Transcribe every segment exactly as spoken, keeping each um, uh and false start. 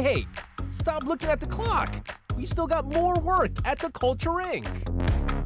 Hey, hey, stop looking at the clock. We still got more work at the Culture Incorporated.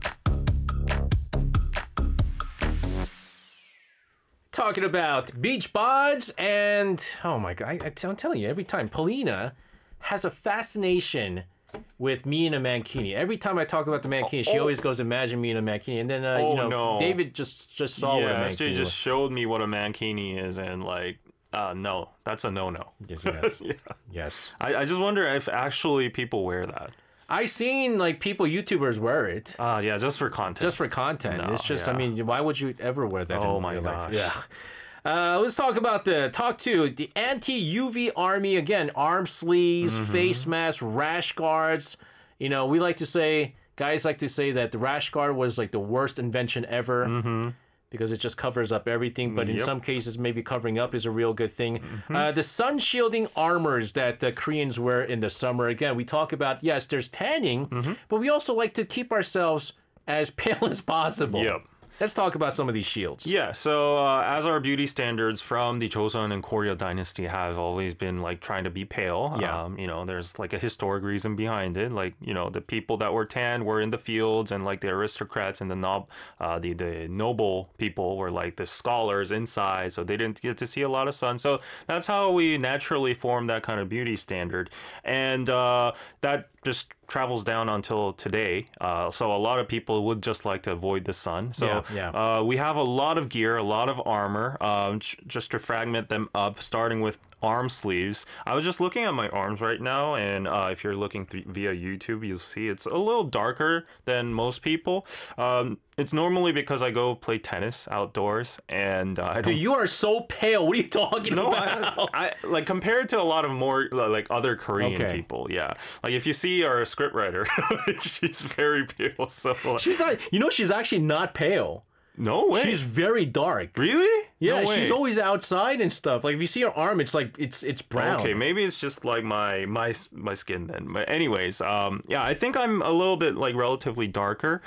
Talking about beach bods and, oh my God, I, I'm telling you, every time, Polina has a fascination with me in a mankini. Every time I talk about the mankini, she oh. always goes, imagine me in a mankini. And then, uh, oh, you know, no. David just, just saw yeah, what a mankini S J was. just showed me what a mankini is, and like, uh, no, that's a no-no. Yes, yes. yeah. Yes. I, I just wonder if actually people wear that. I seen like people, YouTubers wear it. Ah, uh, yeah, just for content. Just for content. No, it's just, yeah. I mean, why would you ever wear that Oh in my real gosh. life? Yeah. Uh, let's talk about the, talk to the anti-U V army. Again, arm sleeves, mm-hmm. face masks, rash guards. You know, we like to say, guys like to say that the rash guard was like the worst invention ever. Mm-hmm. Because it just covers up everything, but in Yep. some cases, maybe covering up is a real good thing. Mm-hmm. Uh, the sun shielding armors that uh, Koreans wear in the summer. Again, we talk about, yes, there's tanning, mm-hmm. but we also like to keep ourselves as pale as possible. Yep. Let's talk about some of these shields. Yeah, so uh, as our beauty standards from the Joseon and Koryo dynasty have always been like trying to be pale, Yeah. um, you know, there's like a historic reason behind it. Like, you know, the people that were tan were in the fields, and like the aristocrats and the nob, uh, the the noble people were like the scholars inside, so they didn't get to see a lot of sun. So that's how we naturally formed that kind of beauty standard, and uh, that just travels down until today. Uh, so a lot of people would just like to avoid the sun. So Yeah, yeah. Uh, we have a lot of gear, a lot of armor, um, just to fragment them up, starting with arm sleeves. I was just looking at my arms right now, and uh, if you're looking th via YouTube, you'll see it's a little darker than most people. Um, it's normally because I go play tennis outdoors, and uh, I don't. Dude, you are so pale. What are you talking No, about? I, I like compared to a lot of more like other Korean Okay. people. Yeah, like if you see our scriptwriter, she's very pale. So like, She's not, you know, she's actually not pale. no way. She's very dark. really? Yeah, No she's way. always outside and stuff. Like if you see her arm, it's like it's it's brown. Okay, maybe it's just like my my my skin then. But anyways, um, yeah, I think I'm a little bit like relatively darker.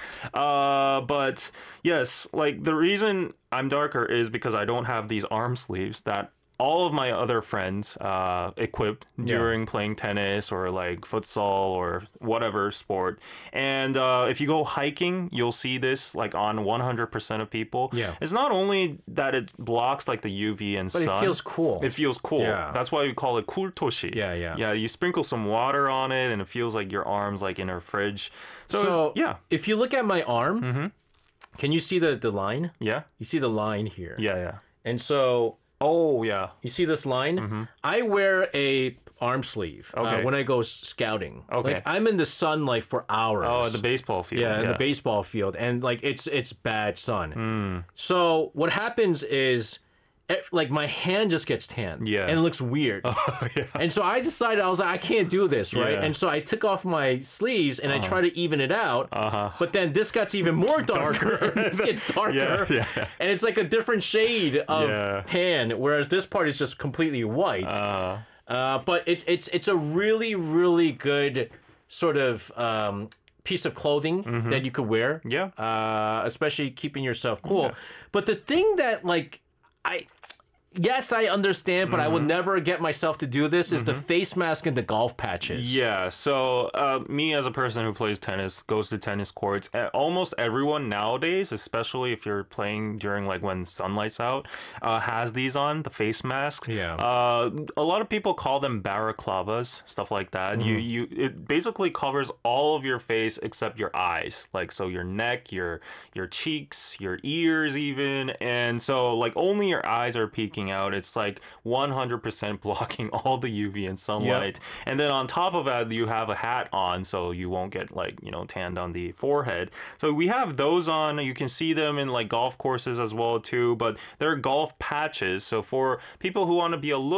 Uh, but yes, like the reason I'm darker is because I don't have these arm sleeves that all of my other friends uh, equipped during playing tennis or like futsal or whatever sport. And uh, if you go hiking, you'll see this like on one hundred percent of people. Yeah. It's not only that it blocks like the U V and But sun. it feels cool. It feels cool. Yeah. That's why we call it kultoshi. Yeah, yeah. Yeah, you sprinkle some water on it and it feels like your arm's like in a fridge. So, So it's, yeah. if you look at my arm, can you see the, the line? Yeah. You see the line here. Yeah, yeah. And so Oh, yeah. you see this line? I wear a arm sleeve uh, Okay. when I go s- scouting. Okay. Like I'm in the sunlight for hours. Oh, at the baseball field. yeah, in the baseball field, and like it's it's bad sun. So what happens is, eh, like my hand just gets tan. Yeah. and it looks weird. Oh, yeah. And so I decided, I was like, I can't do this, right? Yeah. And so I took off my sleeves and I tried to even it out. Uh-huh. But then this gets even more darker. and this gets darker. Yeah, yeah. And it's like a different shade of Yeah. tan, whereas this part is just completely white. Uh, Uh, but it's it's it's a really really good sort of um, piece of clothing that you could wear. Yeah. Uh, especially keeping yourself cool. But the thing that like I. Yes, I understand, but I would never get myself to do this, is the face mask and the golf patches. Yeah, so uh, me as a person who plays tennis, goes to tennis courts, uh, almost everyone nowadays, especially if you're playing during like when sunlight's out, uh, has these on, the face masks. Yeah. Uh, a lot of people call them balaclavas, stuff like that. You you it basically covers all of your face except your eyes, like so your neck, your your cheeks, your ears even, and so like only your eyes are peeking out. It's like one hundred percent blocking all the U V and sunlight. And then on top of that, you have a hat on so you won't get like, you know, tanned on the forehead. So we have those on. You can see them in like golf courses as well too, but they're golf patches. So for people who want to be a little